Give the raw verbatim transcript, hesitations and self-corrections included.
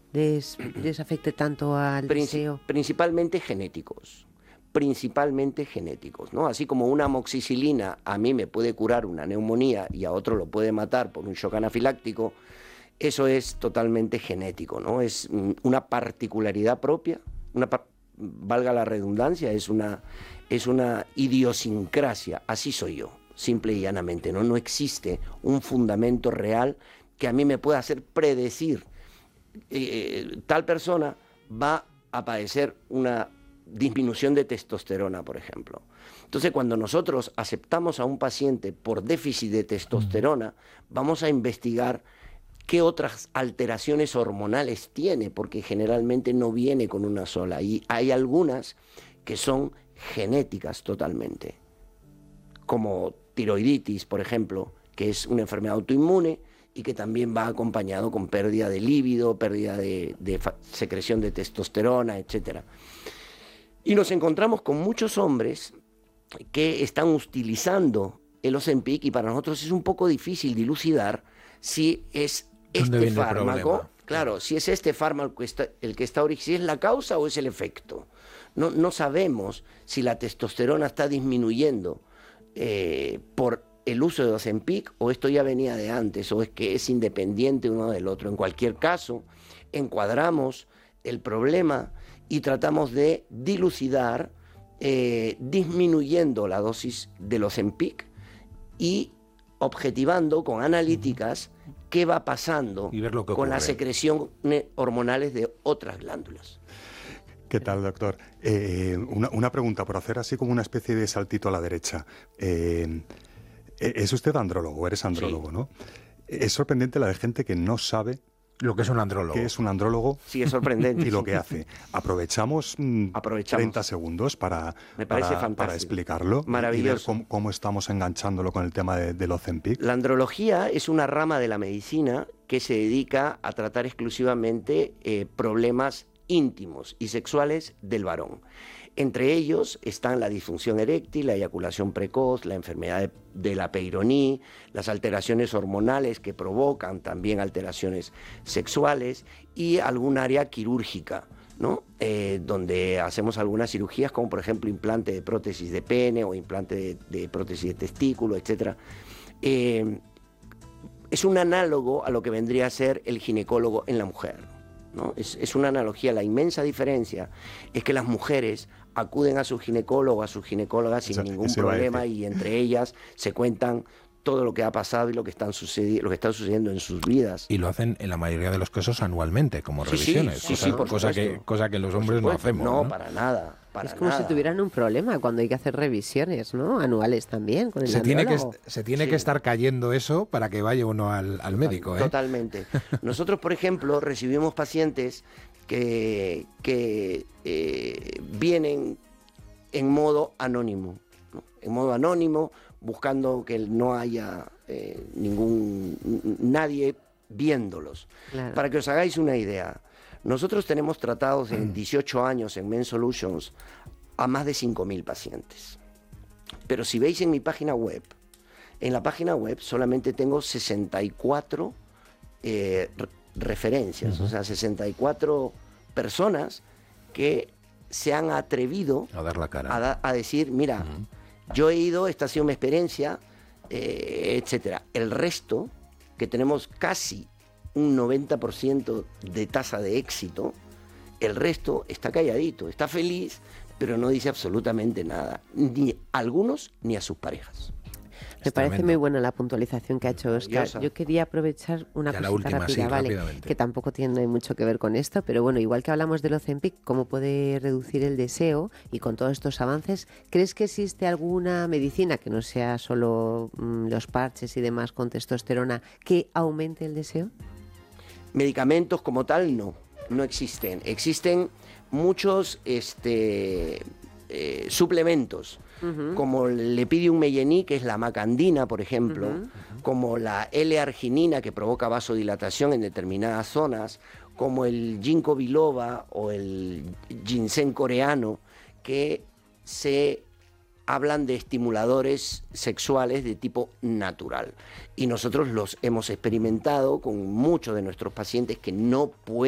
les, les afecte tanto al Princi- deseo? Principalmente genéticos. Principalmente genéticos, ¿no? Así como una amoxicilina a mí me puede curar una neumonía y a otro lo puede matar por un shock anafiláctico, eso es totalmente genético, ¿no? Es mm, una particularidad propia, una par- valga la redundancia, es una, es una idiosincrasia, así soy yo, simple y llanamente, ¿no? No existe un fundamento real que a mí me pueda hacer predecir eh, tal persona va a padecer una disminución de testosterona, por ejemplo. Entonces, cuando nosotros aceptamos a un paciente por déficit de testosterona, vamos a investigar qué otras alteraciones hormonales tiene, porque generalmente no viene con una sola. Y hay algunas que son genéticas totalmente, como tiroiditis, por ejemplo, que es una enfermedad autoinmune y que también va acompañado con pérdida de líbido, pérdida de, de secreción de testosterona, etcétera. Y nos encontramos con muchos hombres que están utilizando el Ozempic y para nosotros es un poco difícil dilucidar si es este fármaco, claro, si es este fármaco que está, el que está originado, si es la causa o es el efecto. No, no sabemos si la testosterona está disminuyendo eh, por el uso de Ozempic o esto ya venía de antes o es que es independiente uno del otro. En cualquier caso, encuadramos el problema y tratamos de dilucidar eh, disminuyendo la dosis del Ozempic y objetivando con analíticas qué va pasando y ver lo que con ocurre. las secreciones hormonales de otras glándulas. ¿Qué tal, doctor? Eh, una, una pregunta, por hacer así como una especie de saltito a la derecha. Eh, ¿Es usted andrólogo? ¿Eres andrólogo, sí, no? Es sorprendente la de gente que no sabe lo que es un andrólogo. ¿Qué es un andrólogo? Sí, es sorprendente. Y lo que hace. Aprovechamos, mm, Aprovechamos treinta segundos para, Me parece para, fantástico. para explicarlo. Maravilloso. Y ver cómo, cómo estamos enganchándolo con el tema de, del Ozempic. La andrología es una rama de la medicina que se dedica a tratar exclusivamente eh, problemas íntimos y sexuales del varón. Entre ellos están la disfunción eréctil, la eyaculación precoz, la enfermedad de, de la Peyronie, las alteraciones hormonales que provocan también alteraciones sexuales y algún área quirúrgica, ¿no? Eh, donde hacemos algunas cirugías como por ejemplo implante de prótesis de pene o implante de, de prótesis de testículo, etcétera. Eh, es un análogo a lo que vendría a ser el ginecólogo en la mujer, ¿no? Es, es una analogía. La inmensa diferencia es que las mujeres acuden a su ginecólogo, a su ginecóloga sin Eso, ningún eso iba a problema decir. y entre ellas se cuentan todo lo que ha pasado y lo que, están sucedi- lo que está sucediendo en sus vidas. Y lo hacen en la mayoría de los casos anualmente, como Sí, sí, revisiones, sí, cosa, sí, por cosa, que, supuesto. cosa que los Por hombres no supuesto. hacemos. No, ¿no? para nada. Para Es como nada. si tuvieran un problema cuando hay que hacer revisiones, ¿no? Anuales también, con el Se tiene, que, andrólogo. est- se tiene Sí. que estar cayendo eso para que vaya uno al, al médico, ¿eh? Totalmente. Nosotros, por ejemplo, recibimos pacientes que, que eh, vienen en modo anónimo, ¿no? En modo anónimo, buscando que no haya eh, ningún nadie viéndolos. Claro. Para que os hagáis una idea, nosotros tenemos tratados en dieciocho años en Men Solutions a más de cinco mil pacientes. Pero si veis en mi página web, en la página web solamente tengo sesenta y cuatro eh, re- referencias, uh-huh. o sea, sesenta y cuatro personas que se han atrevido A dar la cara. a, da- a decir, mira, uh-huh. yo he ido, esta ha sido mi experiencia, eh, etcétera. El resto, que tenemos casi un noventa por ciento de tasa de éxito, el resto está calladito, está feliz, pero no dice absolutamente nada, ni a algunos ni a sus parejas. Me parece muy buena la puntualización que ha hecho Óscar. Maravillosa. Yo quería aprovechar una Ya la cosita última, rápida, sí, ¿vale? rápidamente. Que tampoco tiene mucho que ver con esto, pero bueno, igual que hablamos del Ozempic, cómo puede reducir el deseo y con todos estos avances, ¿crees que existe alguna medicina que no sea solo mmm, los parches y demás con testosterona que aumente el deseo? Medicamentos como tal no, no existen. Existen muchos este, eh, suplementos, uh-huh. como el Lepidium meyeni, que es la macandina, por ejemplo, uh-huh. como la L-arginina, que provoca vasodilatación en determinadas zonas, como el ginkgo biloba o el ginseng coreano, que se hablan de estimuladores sexuales de tipo natural. Y nosotros los hemos experimentado con muchos de nuestros pacientes que no pueden